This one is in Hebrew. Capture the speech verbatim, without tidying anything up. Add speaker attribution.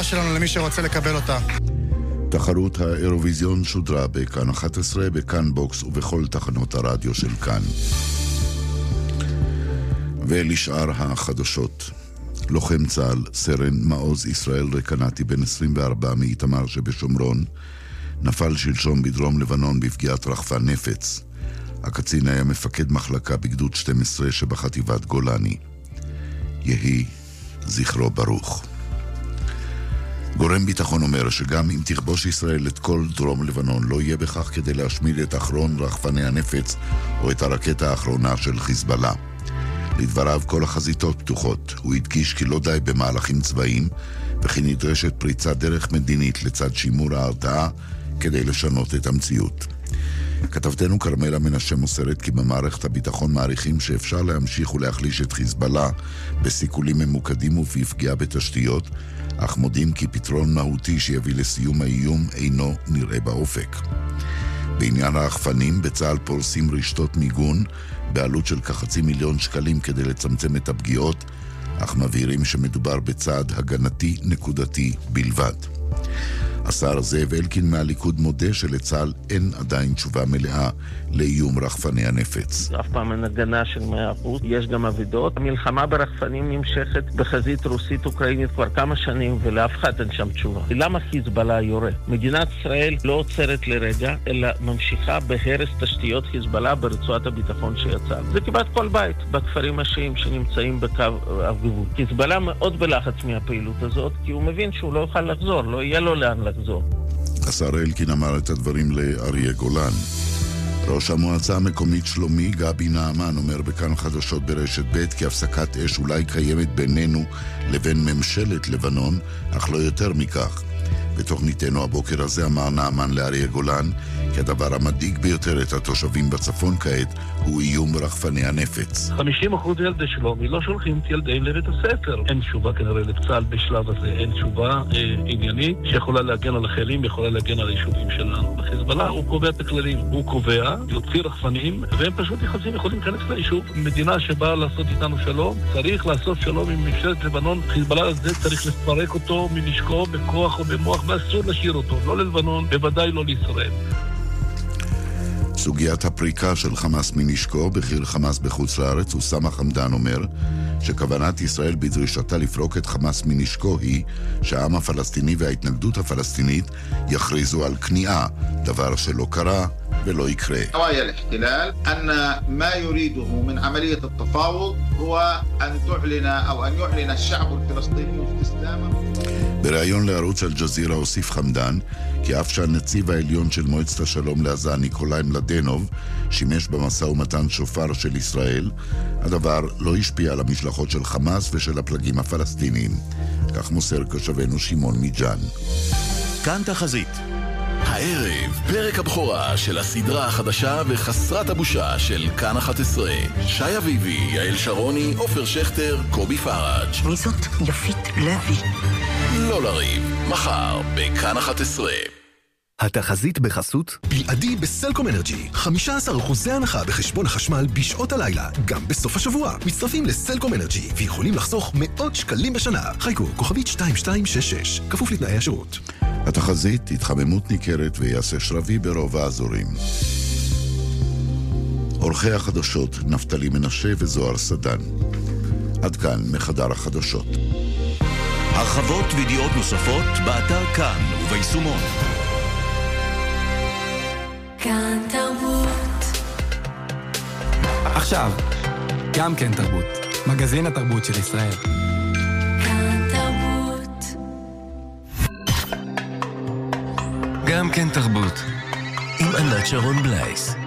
Speaker 1: האהבה שלנו למי שרוצה לקבל אותה.
Speaker 2: תחרות האירוויזיון שודרה בכאן אחת עשרה, בכאן בוקס ובכל תחנות הרדיו של כאן. ולשאר החדשות. לוחם צה"ל, סרן מעוז ישראל רקנתי, בן עשרים וארבע מאיתמר שבשומרון, נפל שלשום בדרום לבנון בפגיעת רחפן נפץ. הקצין היה מפקד מחלקה בגדוד שתים עשרה שבחטיבת גולני. יהי זכרו ברוך. גורם ביטחון אומר שגם אם תכבוש ישראל את כל דרום לבנון, לא יהיה בכך כדי להשמיד את אחרון רחפני הנפץ או את הרקטה האחרונה של חיזבאללה. לדבריו כל החזיתות פתוחות. הוא הדגיש כי לא די במהלכים צבאיים וכי נדרשת פריצת דרך מדינית לצד שימור ההרתעה כדי לשנות את המציאות. כתבתנו קרמלה מנשה מוסרת כי במערכת הביטחון מעריכים שאפשר להמשיך ולהחליש את חיזבאללה בסיכולים ממוקדים ובפגיעה בתשתיות, אך מודים כי פתרון מהותי שיביא לסיום האיום אינו נראה באופק. בעניין הרחפנים, בצה"ל פורסים רשתות מיגון בעלות של כחצי מיליון שקלים כדי לצמצם את הפגיעות, אך מבהירים שמדובר בצעד הגנתי נקודתי בלבד. השר זאב אלקין מהליכוד מודה שלצה"ל אין עדיין תשובה מלאה לאיום רחפני הנפץ.
Speaker 3: אף פעם אין הגנה של מאה אחוז, יש גם עבידות. המלחמה ברחפנים נמשכת בחזית רוסית-אוקראינית כבר כמה שנים ולאף אחד אין שם תשובה. למה חיזבאללה יורה? מדינת ישראל לא עוצרת לרגע, אלא ממשיכה בהרס תשתיות חיזבאללה ברצועת הביטחון שיצא. זה כמעט כל בית בכפרים השיעים שנמצאים בקו הגבול. חיזבאללה מאוד בלחץ מהפעילות הזאת, כי הוא מבין שהוא לא יוכל לחזור, לא יהיה לו לאן לחזור.
Speaker 2: השר אלקין אמר את הדברים לאריה גולן. ראש המועצה המקומית שלומי גבי נעמן אומר בכאן חדשות ברשת ב' כי הפסקת אש אולי קיימת בינינו לבין ממשלת לבנון, אך לא יותר מכך. בתוכניתנו הבוקר הזה אמר נעמן לאריה גולן כי הדבר המדאיג ביותר את התושבים בצפון כעת הוא איום רחפני הנפץ.
Speaker 4: חמישים אחוז ילדי שלומי לא שולחים את ילדיהם לבית הספר. אין תשובה כנראה לצה"ל בשלב הזה, אין תשובה אה, עניינית שיכולה להגן על החיילים, יכולה להגן על היישובים שלנו. בחיזבאללה הוא קובע את הכללים, הוא קובע, יוציא רחפנים, והם פשוט יחסים יכולים להיכנס ליישוב. מדינה שבאה לעשות איתנו שלום, צריך לעשות שלום עם ממשלת לבנון. חיזבאללה הזה צריך לפרק אותו מנשקו בכוח או במוח, ואסור להשאיר אותו, לא ללבנון, בוודאי לא לישראל.
Speaker 2: סוגיית הפריקה של חמאס מנשקו, בכיר חמאס בחוץ לארץ, וסמה חמדן אומר שכוונת ישראל בדרישתה לפרוק את חמאס מנשקו היא שהעם הפלסטיני וההתנגדות הפלסטינית יכריזו על כניעה, דבר שלא קרה ולא יקרה.
Speaker 5: نوايا الاحتلال أن ما يريده من عملية التفاوض هو أن تعلن أو أن يعلن الشعب الفلسطيني استسلامه.
Speaker 2: בריאיון לערוץ אל-ג'זירה הוסיף חמדן כי אף שהנציב העליון של מועצת השלום לעזה ניקולאי מלדנוב שימש במשא ומתן שופר של ישראל, הדבר לא השפיע על המשלחות של חמאס ושל הפלגים הפלסטיניים. כך מוסר קשבנו שמעון מיג'אן.
Speaker 6: כאן תחזית. הערב, פרק הבכורה של הסדרה החדשה וחסרת הבושה של כאן אחת עשרה. שי אביבי, יעל שרוני, עופר שכטר, קובי פראג'.
Speaker 7: מי זאת? יפית לוי.
Speaker 6: לא לריב, מחר בכאן אחת עשרה.
Speaker 8: התחזית בחסות בלעדי בסלקום אנרג'י, חמישה עשר אחוזי הנחה בחשבון החשמל בשעות הלילה, גם בסוף השבוע. מצטרפים לסלקום אנרג'י ויכולים לחסוך מאות שקלים בשנה. חיכו, כוכבית שתיים שתיים שש שש, כפוף לתנאי השירות.
Speaker 2: התחזית, התחממות ניכרת ויעשה שרבי ברוב האזורים. עורכי החדשות נפתלי מנשה וזוהר סדן. עד כאן מחדר החדשות.
Speaker 6: הרחבות וידיעות נוספות באתר כאן וביישומון.
Speaker 9: כאן תרבות.
Speaker 10: עכשיו, גם כן תרבות. מגזין התרבות של ישראל.
Speaker 9: כאן תרבות.
Speaker 10: גם כן תרבות.
Speaker 6: עם ענת שרון בלייס.